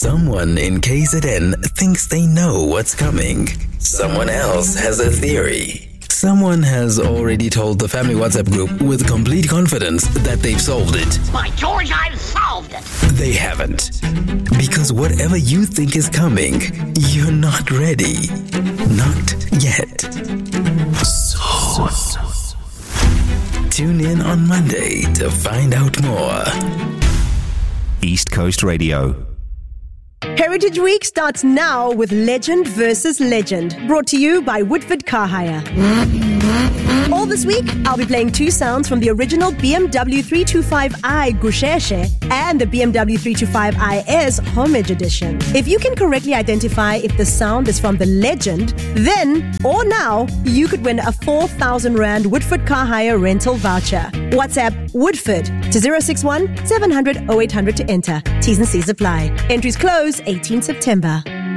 Someone in KZN thinks they know what's coming. Someone else has a theory. Someone has already told the family WhatsApp group with complete confidence that they've solved it. By George, I've solved it. They haven't. Because whatever you think is coming, you're not ready. Not yet. So. Tune in on Monday to find out more. East Coast Radio. Heritage Week starts now with Legend versus Legend, brought to you by Woodford Car Hire. All this week, I'll be playing two sounds from the original BMW 325i Gusheshe and the BMW 325i's Homage Edition. If you can correctly identify if the sound is from the Legend, then or now, you could win a 4,000 Rand Woodford Car Hire rental voucher. WhatsApp Woodford to 061 700 0800 to enter. T's and C's apply. Entries close 18 September.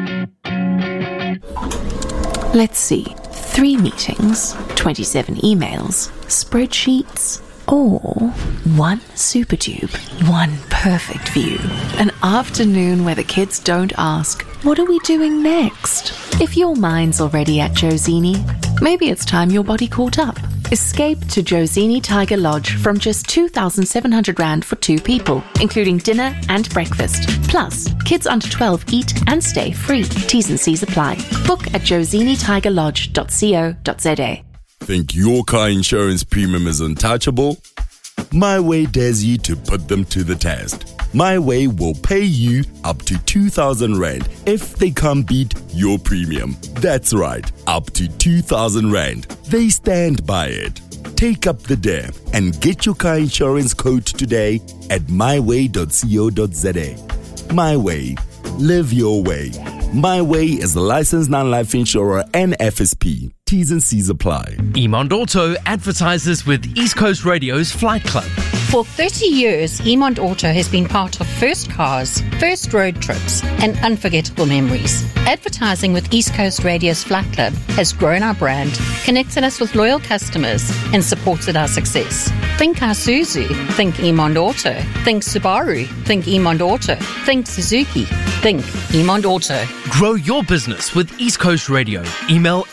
Let's see. 3 meetings, 27 emails, spreadsheets, or 1 super tube, 1 perfect view. An afternoon where the kids don't ask, what are we doing next? If your mind's already at Josini, maybe it's time your body caught up. Escape to Josini Tiger Lodge from just 2,700 Rand for 2 people, including dinner and breakfast. Plus, kids under 12 eat and stay free. T's and C's apply. Book at josinitigerlodge.co.za. Think your car insurance premium is untouchable? My Way dares you to put them to the test. My Way will pay you up to 2,000 Rand if they can't beat your premium. That's right, up to 2,000 Rand. They stand by it. Take up the dare and get your car insurance quote today at myway.co.za. My Way. Live your way. My Way is a licensed non-life insurer and FSP. T's and C's apply. Emond Auto advertises with East Coast Radio's Flight Club. For 30 years, Emond Auto has been part of first cars, first road trips, and unforgettable memories. Advertising with East Coast Radio's Flight Club has grown our brand, connected us with loyal customers, and supported our success. Think Isuzu, think Emond Auto. Think Subaru, think Emond Auto. Think Suzuki, think Emond Auto. Grow your business with East Coast Radio. Email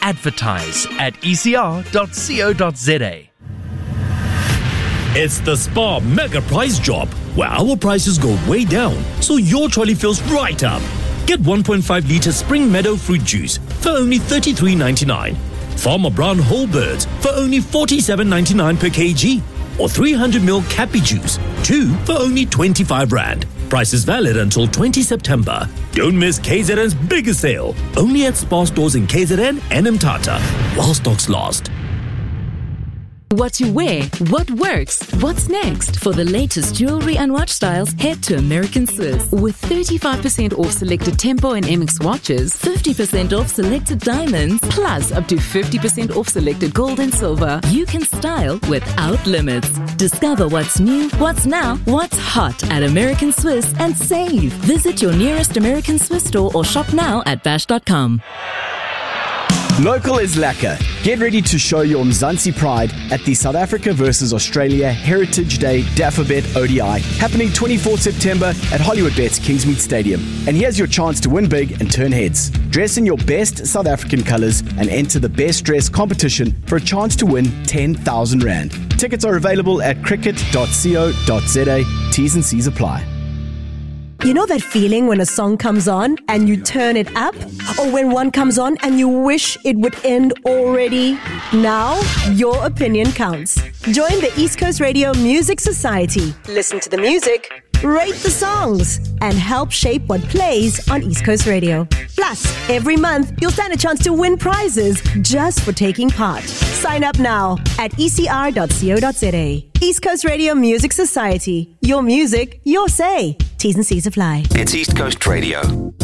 advertise@ecr.co.za. It's the Spar Mega Price Drop, where our prices go way down, so your trolley fills right up. Get 1.5 litre Spring Meadow fruit juice for only $33.99. Farmer Brown Whole Birds for only $47.99 per kg. Or 300ml Cappy juice, 2 for only 25 Rand. Price is valid until 20 September. Don't miss KZN's biggest sale. Only at Spar stores in KZN and Mthatha, while stocks last. What to wear, what works, what's next? For the latest jewelry and watch styles, head to American Swiss. With 35% off selected Tempo and MX watches, 50% off selected diamonds, plus up to 50% off selected gold and silver. You can style without limits. Discover what's new, what's now, what's hot at American Swiss and save. Visit your nearest American Swiss store or shop now at bash.com. Local is lekker. Get ready to show your Mzansi pride at the South Africa vs Australia Heritage Day Dafabet ODI, happening 24th September at Hollywood Bets Kingsmead Stadium. And here's your chance to win big and turn heads. Dress in your best South African colours and enter the best dress competition for a chance to win 10,000 Rand. Tickets are available at cricket.co.za. T's and C's apply. You know that feeling when a song comes on and you turn it up? Or when one comes on and you wish it would end already? Now, your opinion counts. Join the East Coast Radio Music Society. Listen to the music, rate the songs, and help shape what plays on East Coast Radio. Plus, every month, you'll stand a chance to win prizes just for taking part. Sign up now at ecr.co.za. East Coast Radio Music Society. Your music, your say. T's and C's apply. It's East Coast Radio.